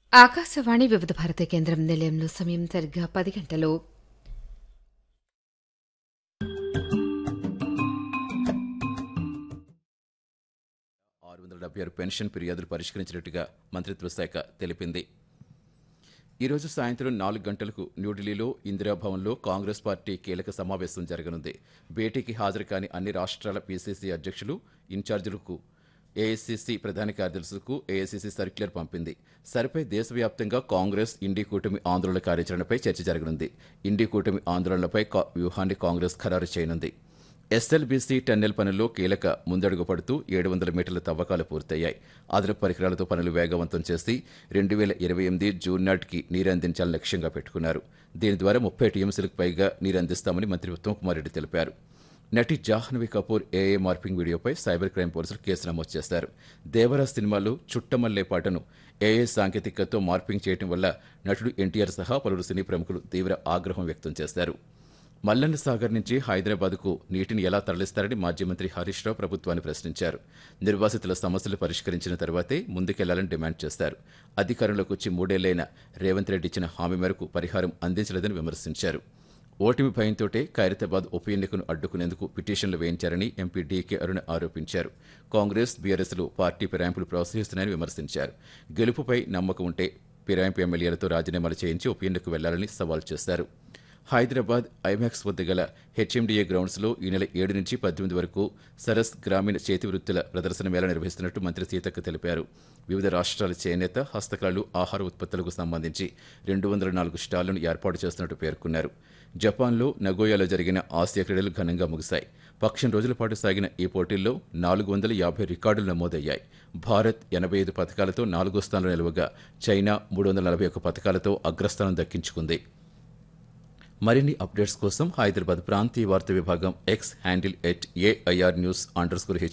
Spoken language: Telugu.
ఆకాశవాణి వివిధ భారతి కేంద్రం నిలయంలో సమయం సరిగ్గా 10 గంటలు. పెన్షన్ ఫిర్యాదులు పరిష్కరించినట్టుగా మంత్రిత్వ శాఖ తెలిపింది. ఈరోజు సాయంత్రం 4 గంటలకు న్యూఢిల్లీలో ఇందిరాభవన్లో కాంగ్రెస్ పార్టీ కీలక సమావేశం జరగనుంది. భేటీకి హాజరు కాని అన్ని రాష్ట్రాల పీసీసీ అధ్యక్షులు, ఇన్ఛార్జీలకు ఏఐసీసీ ప్రధాన కార్యదర్శులకు ఏఐసీసీ సర్క్యులర్ పంపింది. సరిపై దేశవ్యాప్తంగా కాంగ్రెస్ ఇండీ కూటమి ఆందోళన కార్యాచరణపై చర్చ జరగనుంది. ఇండీ కూటమి ఆందోళనలపై వ్యూహాన్ని కాంగ్రెస్ ఖరారు చేయనుంది. ఎస్ఎల్బీసీ టన్నెల్ పనుల్లో కీలక ముందడుగు పడుతూ 700 మీటర్ల తవ్వకాలు పూర్తయ్యాయి. అదనపు పరికరాలతో పనులు వేగవంతం చేసి 2028 జూన్ నాటికి నీరు అందించాలని లక్ష్యంగా పెట్టుకున్నారు. దీని ద్వారా 30 టీఎంసీలకు పైగా నీరు అందిస్తామని మంత్రి ఉత్తమ్ కుమార్ రెడ్డి తెలిపారు. నటి జాహ్నవి కపూర్ ఏఏ మార్పింగ్ వీడియోపై సైబర్ క్రైమ్ పోలీసులు కేసు నమోదు చేశారు. దేవరా సినిమాలో చుట్టమల్లే పాటను ఏఏ సాంకేతికతతో మార్పింగ్ చేయడం వల్ల నటుడు ఎన్టీఆర్ సహా పలువురు సినీ ప్రముఖులు తీవ్ర ఆగ్రహం వ్యక్తం చేశారు. మల్లన్న సాగర్ నుంచి హైదరాబాద్కు నీటిని ఎలా తరలిస్తారని మాజీ మంత్రి హరీష్ రావు ప్రభుత్వాన్ని ప్రశ్నించారు. నిర్వాసితుల సమస్యలు పరిష్కరించిన తర్వాతే ముందుకెళ్లాలని డిమాండ్ చేశారు. అధికారంలోకి వచ్చి 3 ఏళ్లైన రేవంత్ రెడ్డి ఇచ్చిన హామీ మేరకు పరిహారం అందించలేదని విమర్శించారు. ఓటమి భయంతోటే ఖైరతాబాద్ ఉప ఎన్నికను అడ్డుకునేందుకు పిటిషన్లు వేయించారని ఎంపీ డీకే అరుణ ఆరోపించారు. కాంగ్రెస్, బీఆర్ఎస్లు పార్టీ ఫిరాయింపులు ప్రోత్సహిస్తున్నాయని విమర్శించారు. గెలుపుపై నమ్మకం ఉంటే ఫిరాయింపు ఎమ్మెల్యేలతో రాజీనామాలు చేయించి ఉప ఎన్నికకు వెళ్లాలని సవాల్ చేశారు. హైదరాబాద్ ఐమాక్స్ వద్ద గల హెచ్ఎండిఏ గ్రౌండ్స్లో ఈ నెల 7 నుంచి 18 వరకు సరస్ గ్రామీణ చేతి వృత్తుల ప్రదర్శన మేళా నిర్వహిస్తున్నట్టు మంత్రి సీతక్క తెలిపారు. వివిధ రాష్ట్రాల చేనేత, హస్తకళలు, ఆహార ఉత్పత్తులకు సంబంధించి 204 స్టాళ్లను ఏర్పాటు చేస్తున్నట్టు పేర్కొన్నారు. జపాన్లో నగోయాలో జరిగిన ఆసియా క్రీడలు ఘనంగా ముగిశాయి. పక్షం రోజుల పాటు సాగిన ఈ పోటీల్లో 450 రికార్డులు నమోదయ్యాయి. భారత్ 85 పథకాలతో 4వ స్థానంలో నిలవగా చైనా 341 పథకాలతో అగ్రస్థానం దక్కించుకుంది. మరిన్ని అప్డేట్స్ కోసం హైదరాబాద్ ప్రాంతీయ వార్తా విభాగం ఎక్స్ హ్యాండిల్ @AIR News_HT